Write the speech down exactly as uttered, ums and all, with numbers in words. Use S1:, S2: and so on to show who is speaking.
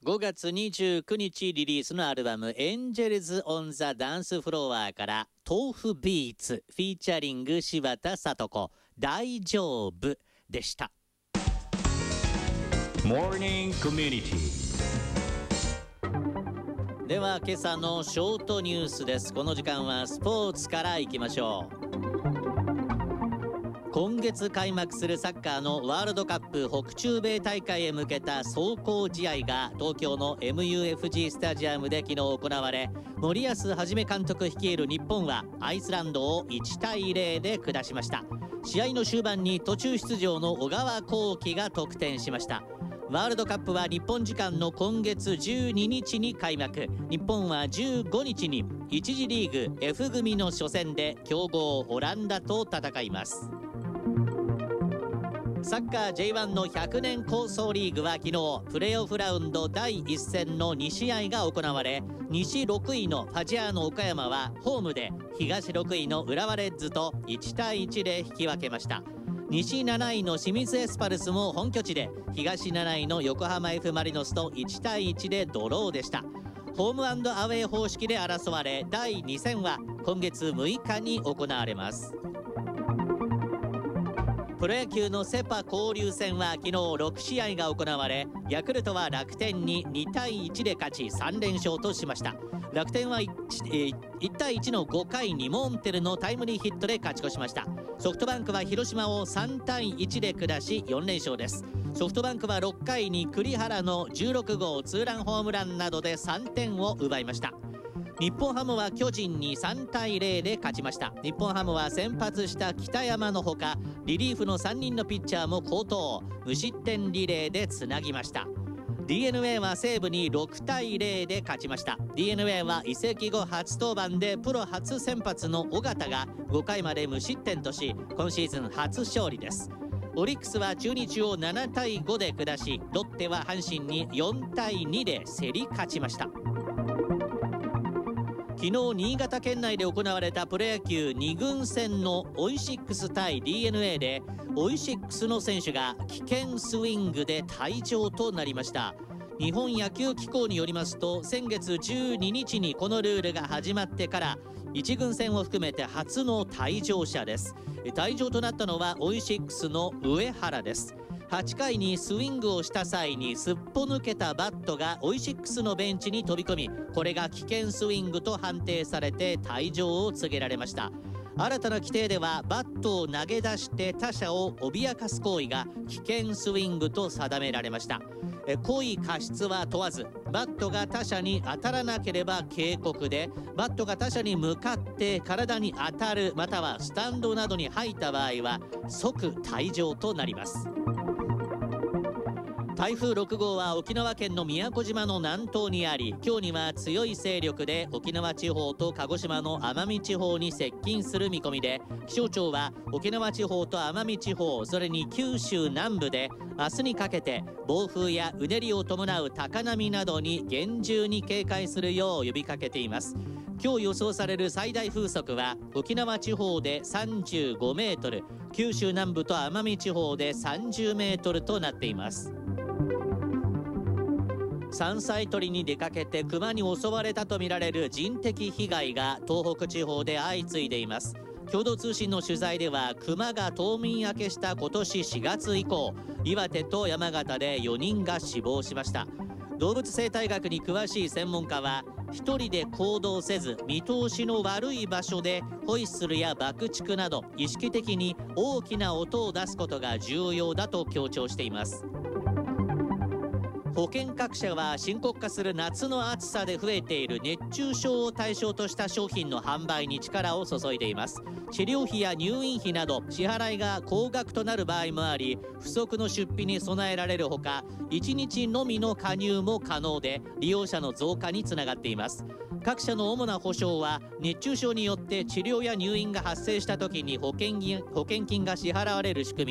S1: ごがつにじゅうくにちリリースのアルバムエンジェルズ・オン・ザ・ダンスフロアから豆腐ビーツフィーチャリング柴田聡子大丈夫でした。
S2: モーニングコミュニティ
S1: では今朝のショートニュースです。この時間はスポーツからいきましょう。今月開幕するサッカーのワールドカップ北中米大会へ向けた壮行試合が東京の エムユーエフジー スタジアムで昨日行われ、森保一監督率いる日本はアイスランドをいちたいゼロで下しました。試合の終盤に途中出場の小川航基が得点しました。ワールドカップは日本時間の今月じゅうににちに開幕。日本はじゅうごにちにいち次リーグ F 組の初戦で強豪オランダと戦います。サッカー ジェイワン のひゃくねん構想リーグは昨日プレーオフラウンドだいいっ戦のに試合が行われ、西ろくいのファジアーノ岡山はホームで東ろくいの浦和レッズといちたいいちで引き分けました。西なないの清水エスパルスも本拠地で東なないの横浜 F マリノスといちたいいちでドローでした。ホームアンドアウェー方式で争われ、だいに戦は今月むいかに行われます。プロ野球のセパ交流戦は昨日ろく試合が行われ、ヤクルトは楽天ににたいいちで勝ちさん連勝としました。楽天は 1, いちたいいちのごかいにモンテルのタイムリーヒットで勝ち越しました。ソフトバンクは広島をさんたいいちで下しよん連勝です。ソフトバンクはろっかいに栗原のじゅうろくごうツーランホームランなどでさんてんを奪いました。日本ハムは巨人にさんたいゼロで勝ちました。日本ハムは先発した北山のほかリリーフのさんにんのピッチャーも好投、無失点リレーでつなぎました。 ディーエヌエー は西武にろくたいゼロで勝ちました。 ディーエヌエー は移籍後初登板でプロ初先発の尾形がごかいまで無失点とし今シーズン初勝利です。オリックスは中日をななたいごで下し、ロッテは阪神によんたいにで競り勝ちました。昨日新潟県内で行われたプロ野球に軍戦のオイシックス対 ディーエヌエー でオイシックスの選手が危険スイングで退場となりました。日本野球機構によりますと、先月じゅうににちにこのルールが始まってからいち軍戦を含めて初の退場者です。退場となったのはオイシックスの上原です。はちかいにスイングをした際にすっぽ抜けたバットがオイシックスのベンチに飛び込み、これが危険スイングと判定されて退場を告げられました。新たな規定ではバットを投げ出して他者を脅かす行為が危険スイングと定められました。故意過失は問わず、バットが他者に当たらなければ警告で、バットが他者に向かって体に当たるまたはスタンドなどに入った場合は即退場となります。台風ろくごうは沖縄県の宮古島の南東にあり、今日には強い勢力で沖縄地方と鹿児島の奄美地方に接近する見込みで、気象庁は沖縄地方と奄美地方、それに九州南部で明日にかけて暴風やうねりを伴う高波などに厳重に警戒するよう呼びかけています。今日予想される最大風速は沖縄地方でさんじゅうごメートル、九州南部と奄美地方でさんじゅうメートルとなっています。山菜採りに出かけてクマに襲われたとみられる人的被害が東北地方で相次いでいます。共同通信の取材では、クマが冬眠明けした今年しがつ以降、岩手と山形でよにんが死亡しました。動物生態学に詳しい専門家は、一人で行動せず見通しの悪い場所でホイッスルや爆竹など意識的に大きな音を出すことが重要だと強調しています。保険各社は深刻化する夏の暑さで増えている熱中症を対象とした商品の販売に力を注いでいます。治療費や入院費など支払いが高額となる場合もあり、不測の出費に備えられるほか、いちにちのみの加入も可能で利用者の増加につながっています。各社の主な保証は、熱中症によって治療や入院が発生した時に保険金、保険金が支払われる仕組み